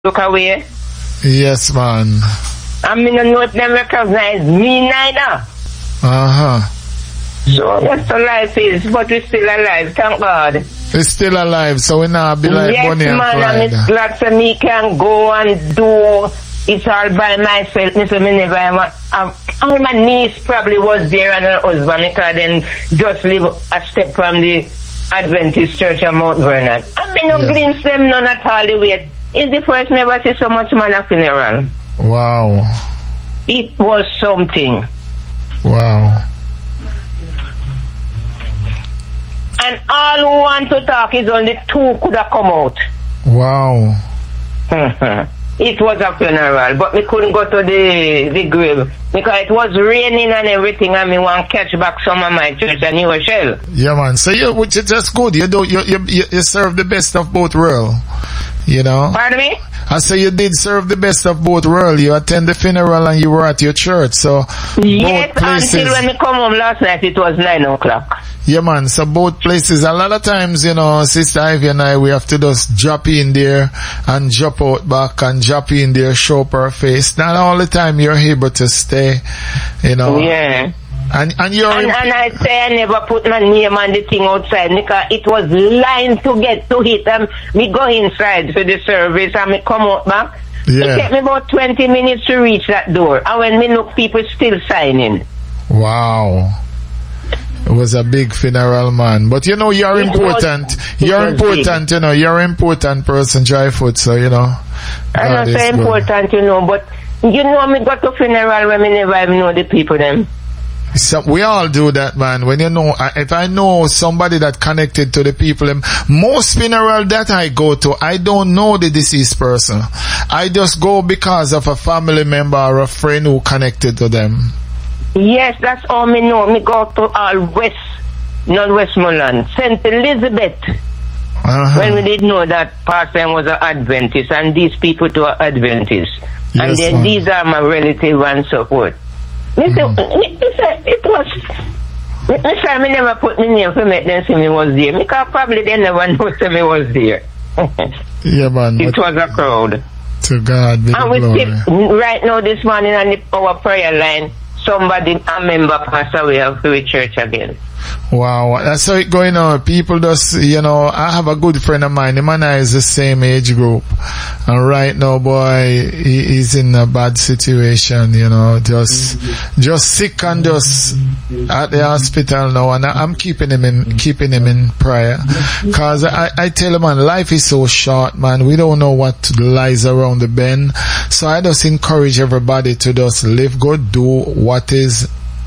look away. Yes, man. I mean, I know if them recognize me neither. So that's the life is, but we're still alive, thank God. We're still alive, so we now be like Bonnie and Clyde. Yes, man, and it's glad for me can go and do it all by myself. All my niece probably was there and her husband, because then just live a step from the Adventist Church of Mount Vernon. I mean, no glimpse them none at all the way. It's the first never see so much man at funeral. Wow. It was something. Wow. And all who want to talk is only two could have come out. Wow. It was a funeral, but we couldn't go to the grave because it was raining and everything, and we want to catch back some of my church and New Rochelle. Yeah, man. So which is just good. You serve the best of both worlds. You know? Pardon me? I say you did serve the best of both worlds. You attend the funeral and you were at your church. So yes, both places, until when we come home last night, it was 9 o'clock. Yeah, man. So both places, a lot of times, you know, Sister Ivy and I, we have to just drop in there and drop out back and drop in there, show up our face. Not all the time you're able to stay, you know. Yeah. And I say I never put my name on the thing outside because it was line to get to it. And me go inside for the service and me come out back. Yeah. It took me about 20 minutes to reach that door. And when me look, people still signing. Wow. It was a big funeral, man. But you know, you're important. You're important, big. You know, you're an important person, Dryfoot, so you know. I'm not so important, you know, but you know, me got to funeral when me never even know the people them. So we all do that, man. When you know, if I know somebody that connected to the people, most funeral that I go to, I don't know the deceased person. I just go because of a family member or a friend who connected to them. Yes, that's all me know. Me go to all Westmoreland, St. Elizabeth. When we didn't know that Pastor was an Adventist and these people too are Adventists. Yes, and then these are my relative and support. It was. Me never put my name for make them see me was there. Because probably they never know see me was there. Yeah, man. It was a crowd. To God be the glory. And we right now this morning on our prayer line, somebody, a member passed away of the church again. Wow, that's how it going on. People just, you know, I have a good friend of mine, him and I is the same age group. And right now, boy, he's in a bad situation, you know, just sick and just at the hospital now. And I'm keeping him in prayer. Cause I tell him, man, life is so short, man. We don't know what lies around the bend. So I just encourage everybody to just live good, do what is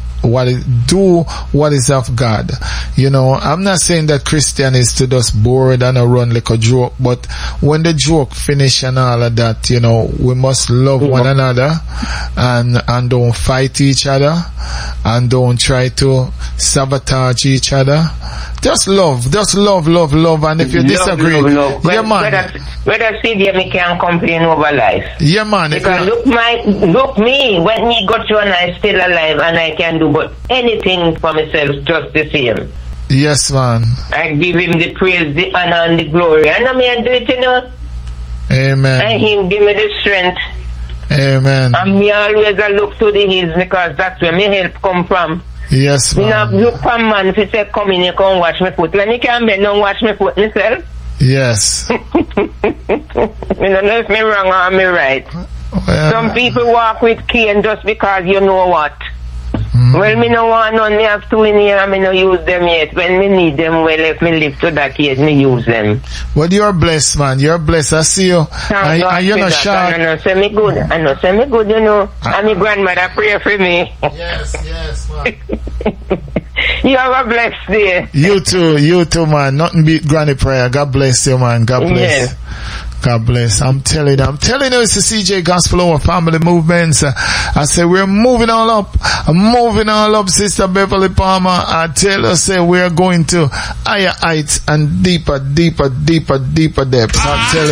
of God. You know, I'm not saying that Christian is to just bored and run like a joke, but when the joke finish and all of that, you know, we must love one another and don't fight each other and don't try to sabotage each other. Just love, and if you disagree, love. Yeah, man. Whether CJ me can complain over life. Yeah, man. Because look me, when me got you and I still alive and I can do but anything for myself just the same. Yes, man. I give him the praise, the honor and the glory. And I mean do it, you know. Amen. And him give me the strength. Amen. And me always look to the hills because that's where my help come from. Yes, man. Me not look for man if he say come in, you come watch me foot. When you can bend down watch me foot myself. Yes. I don't know if me wrong or me right. Well, some people walk with cane just because you know what. Well, me no want none. Me have two in here and me no use them yet. When me need them, well, if me live to that age, me use them. But you're blessed, man. You're blessed. I see you. And you're not shy. I know say me good. I know say me good, you know. And my grandmother pray for me. Yes, man. You have a blessed day. You too, man. Nothing beat granny prayer. God bless you, man. God bless. Yes. God bless. I'm telling you, it's the CJ Gospel Hour Family Movements. I say we're moving all up. Sister Beverly Palmer. I tell her, say we're going to higher heights and deeper depths. I tell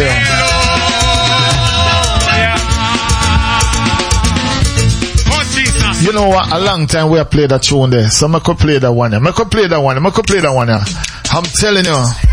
you. You know what? A long time we have played that tune there. So I could play that one. I'm telling you.